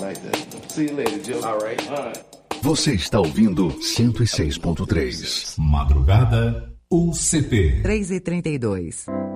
like that. See you later, Joe. All right. Você está ouvindo 106.3. Madrugada UCP. 3h32.